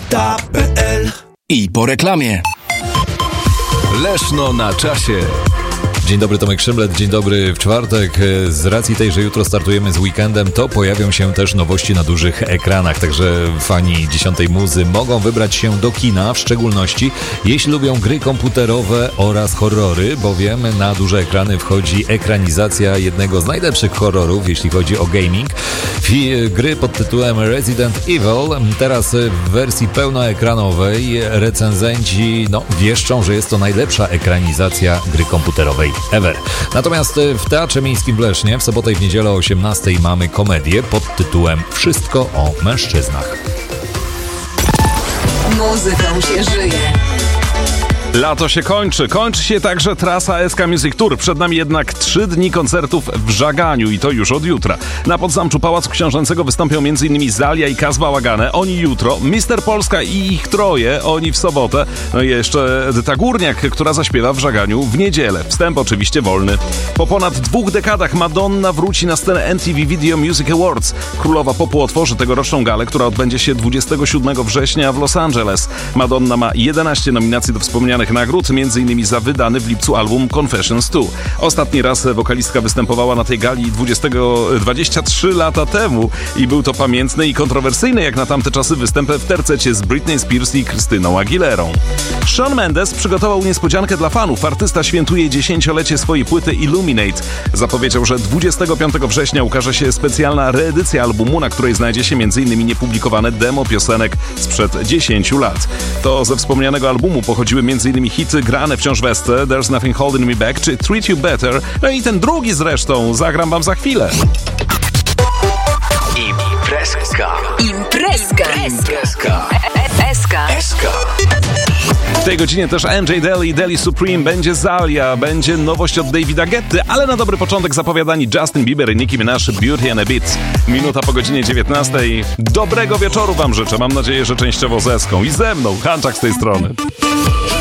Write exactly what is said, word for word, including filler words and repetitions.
Lata kropka pe el. I po reklamie. Leszno na czasie. Dzień dobry, Tomek Szymlet, dzień dobry w czwartek. Z racji tej, że jutro startujemy z weekendem, to pojawią się też nowości na dużych ekranach, także fani dziesiątej muzy mogą wybrać się do kina, w szczególności jeśli lubią gry komputerowe oraz horrory, bowiem na duże ekrany wchodzi ekranizacja jednego z najlepszych horrorów, jeśli chodzi o gaming. Gry pod tytułem Resident Evil, teraz w wersji pełnoekranowej. Recenzenci no, wieszczą, że jest to najlepsza ekranizacja gry komputerowej ever. Natomiast w Teatrze Miejskim w Lesznie w sobotę i w niedzielę o osiemnastej mamy komedię pod tytułem Wszystko o mężczyznach. Muzyką się żyje. Lato się kończy. Kończy się także trasa S K Music Tour. Przed nami jednak trzy dni koncertów w Żaganiu i to już od jutra. Na Podzamczu Pałacu Książęcego wystąpią m.in. Zalia i Kaz Bałagane. Oni jutro. Mister Polska i ich troje. Oni w sobotę. No i jeszcze Edyta Górniak, która zaśpiewa w Żaganiu w niedzielę. Wstęp oczywiście wolny. Po ponad dwóch dekadach Madonna wróci na scenę M T V Video Music Awards. Królowa Popu otworzy tegoroczną galę, która odbędzie się dwudziestego siódmego września w Los Angeles. Madonna ma jedenaście nominacji do wspomnianych nagród, m.in. za wydany w lipcu album Confessions dwa. Ostatni raz wokalistka występowała na tej gali dwadzieścia trzy lata temu i był to pamiętny i kontrowersyjny jak na tamte czasy występ w tercecie z Britney Spears i Krystyną Aguilerą. Shawn Mendes przygotował niespodziankę dla fanów. Artysta świętuje dziesięciolecie swojej płyty Illuminate. Zapowiedział, że dwudziestego piątego września ukaże się specjalna reedycja albumu, na której znajdzie się m.in. niepublikowane demo piosenek sprzed dziesięciu lat. To ze wspomnianego albumu pochodziły m.in. hity grane wciąż w Esce, There's Nothing Holding Me Back czy Treat You Better, no i ten drugi zresztą zagram wam za chwilę. Imprezka. Imprezka. Imprezka. Eska. Eska. W tej godzinie też N J Deli, Deli Supreme, będzie Zalia, będzie nowość od Davida Guetty, ale na dobry początek zapowiadani Justin Bieber i Nicki Minaj, Beauty and a Beat. Minuta po godzinie dziewiętnastej. Dobrego wieczoru wam życzę, mam nadzieję, że częściowo z Eską i ze mną, Hanczak z tej strony.